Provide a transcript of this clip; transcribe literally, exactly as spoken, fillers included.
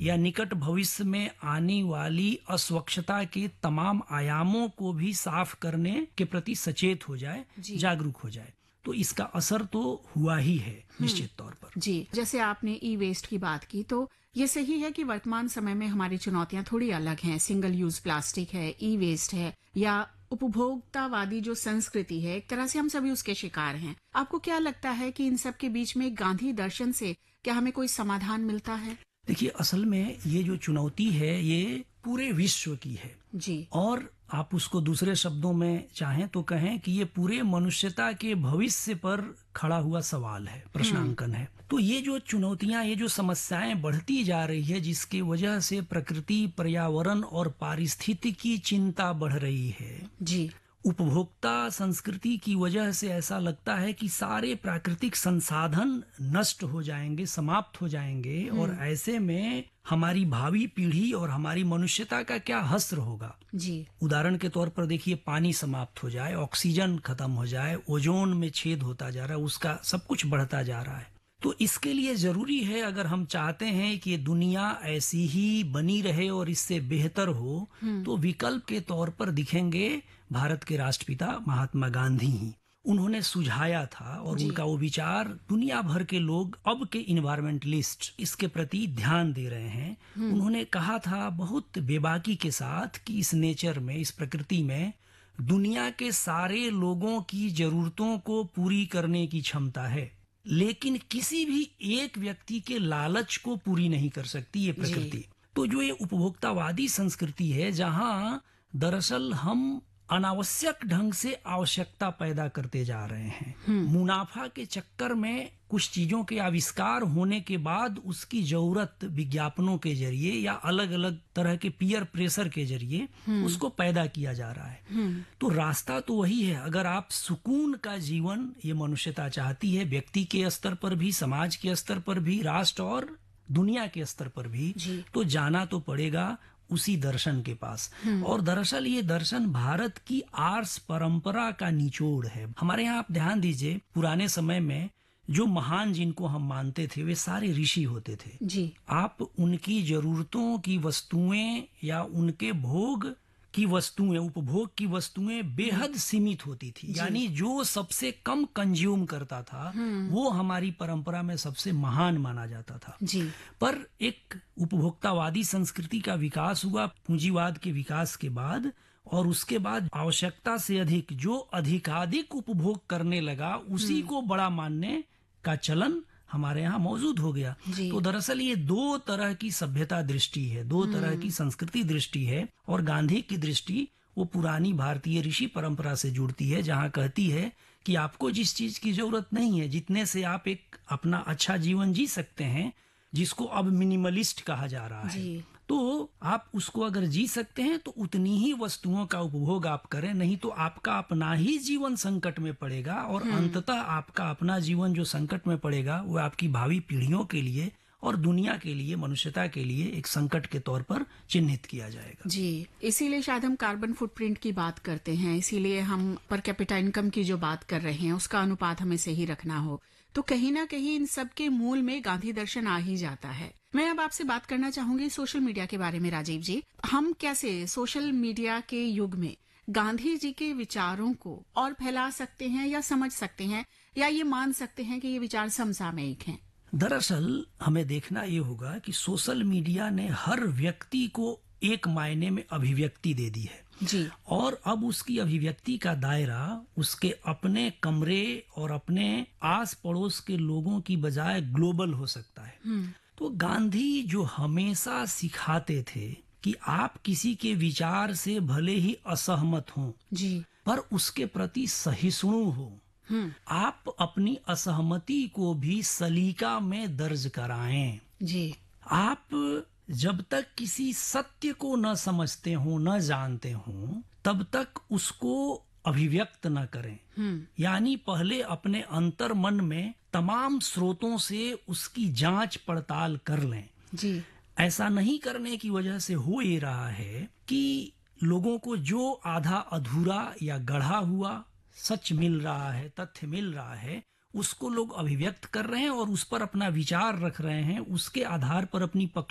या निकट भविष्य में आने वाली अस्वच्छता के तमाम आयामों को भी साफ करने के प्रति सचेत हो जाए, जागरूक हो जाए, तो इसका असर तो हुआ ही है निश्चित तौर पर। जी, जैसे आपने ई वेस्ट की बात की, तो ये सही है कि वर्तमान समय में हमारी चुनौतियां थोड़ी अलग हैं। सिंगल यूज प्लास्टिक है, ई वेस्ट है, या उपभोक्तावादी जो संस्कृति है, एक तरह से हम सभी उसके शिकार हैं। आपको क्या लगता है कि इन सब के बीच में गांधी दर्शन से क्या हमें कोई समाधान मिलता है? देखिए, असल में ये जो चुनौती है ये पूरे विश्व की है जी, और आप उसको दूसरे शब्दों में चाहें तो कहें कि ये पूरे मनुष्यता के भविष्य पर खड़ा हुआ सवाल है, प्रश्नांकन है। तो ये जो चुनौतियां, ये जो समस्याएं बढ़ती जा रही है, जिसकी वजह से प्रकृति, पर्यावरण और पारिस्थितिकी चिंता बढ़ रही है, जी, उपभोक्ता संस्कृति की वजह से ऐसा लगता है कि सारे प्राकृतिक संसाधन नष्ट हो जाएंगे, समाप्त हो जाएंगे, और ऐसे में हमारी भावी पीढ़ी और हमारी मनुष्यता का क्या हश्र होगा। जी, उदाहरण के तौर पर देखिए, पानी समाप्त हो जाए, ऑक्सीजन खत्म हो जाए, ओजोन में छेद होता जा रहा है, उसका सब कुछ बढ़ता जा रहा है। तो इसके लिए जरूरी है, अगर हम चाहते हैं कि दुनिया ऐसी ही बनी रहे और इससे बेहतर हो, तो विकल्प के तौर पर दिखेंगे भारत के राष्ट्रपिता महात्मा गांधी ही। उन्होंने सुझाया था और उनका वो विचार दुनिया भर के लोग, अब के इन्वायरमेंटलिस्ट, इसके प्रति ध्यान दे रहे हैं। उन्होंने कहा था बहुत बेबाकी के साथ कि इस नेचर में, इस प्रकृति में दुनिया के सारे लोगों की जरूरतों को पूरी करने की क्षमता है, लेकिन किसी भी एक व्यक्ति के लालच को पूरी नहीं कर सकती ये प्रकृति। तो जो ये उपभोक्तावादी संस्कृति है, जहां दरअसल हम अनावश्यक ढंग से आवश्यकता पैदा करते जा रहे हैं, मुनाफा के चक्कर में कुछ चीजों के आविष्कार होने के बाद उसकी जरूरत विज्ञापनों के जरिए या अलग अलग तरह के पीयर प्रेशर के जरिए उसको पैदा किया जा रहा है। तो रास्ता तो वही है, अगर आप सुकून का जीवन ये मनुष्यता चाहती है, व्यक्ति के स्तर पर भी, समाज के स्तर पर भी, राष्ट्र और दुनिया के स्तर पर भी, तो जाना तो पड़ेगा उसी दर्शन के पास। और दरअसल ये दर्शन भारत की आर्ष परंपरा का निचोड़ है। हमारे यहाँ आप ध्यान दीजिए, पुराने समय में जो महान जिनको हम मानते थे वे सारे ऋषि होते थे। जी, आप उनकी जरूरतों की वस्तुएं या उनके भोग की वस्तुएं, उपभोग की वस्तुएं बेहद सीमित होती थी, यानी जो सबसे कम कंज्यूम करता था वो हमारी परंपरा में सबसे महान माना जाता था। जी, पर एक उपभोक्तावादी संस्कृति का विकास हुआ पूंजीवाद के विकास के बाद, और उसके बाद आवश्यकता से अधिक जो अधिकाधिक उपभोग करने लगा, उसी को बड़ा मानने का चलन हमारे यहाँ मौजूद हो गया। तो दरअसल ये दो तरह की सभ्यता दृष्टि है, दो तरह की संस्कृति दृष्टि है, और गांधी की दृष्टि वो पुरानी भारतीय ऋषि परंपरा से जुड़ती है, जहाँ कहती है कि आपको जिस चीज की जरूरत नहीं है, जितने से आप एक अपना अच्छा जीवन जी सकते हैं, जिसको अब मिनिमलिस्ट कहा जा रहा है, तो आप उसको अगर जी सकते हैं तो उतनी ही वस्तुओं का उपभोग आप करें, नहीं तो आपका अपना ही जीवन संकट में पड़ेगा, और अंततः आपका अपना जीवन जो संकट में पड़ेगा वो आपकी भावी पीढ़ियों के लिए और दुनिया के लिए, मनुष्यता के लिए एक संकट के तौर पर चिन्हित किया जाएगा। जी, इसीलिए शायद हम कार्बन फुटप्रिंट की बात करते हैं, इसीलिए हम पर कैपिटा इनकम की जो बात कर रहे हैं उसका अनुपात हमें सही रखना हो, तो कहीं ना कहीं इन सब के मूल में गांधी दर्शन आ ही जाता है। मैं अब आपसे बात करना चाहूंगी सोशल मीडिया के बारे में। राजीव जी, हम कैसे सोशल मीडिया के युग में गांधी जी के विचारों को और फैला सकते हैं, या समझ सकते हैं, या ये मान सकते हैं कि ये विचार समसामयिक हैं? दरअसल हमें देखना ये होगा कि सोशल मीडिया ने हर व्यक्ति को एक मायने में अभिव्यक्ति दे दी है जी, और अब उसकी अभिव्यक्ति का दायरा उसके अपने कमरे और अपने आस पड़ोस के लोगों की बजाय ग्लोबल हो सकता है। तो गांधी जो हमेशा सिखाते थे कि आप किसी के विचार से भले ही असहमत हों, जी, पर उसके प्रति सहिष्णु हो, आप अपनी असहमति को भी सलीका में दर्ज कराएं। जी, आप जब तक किसी सत्य को न समझते हो, न जानते हो, तब तक उसको अभिव्यक्त न करें। यानी पहले अपने अंतर मन में तमाम स्रोतों से उसकी जांच पड़ताल कर लें। जी, ऐसा नहीं करने की वजह से हो ये रहा है कि लोगों को जो आधा अधूरा या गढ़ा हुआ सच मिल रहा है, तथ्य मिल रहा है, उसको लोग अभिव्यक्त कर रहे हैं और उस पर अपना विचार रख रहे हैं, उसके आधार पर अपनी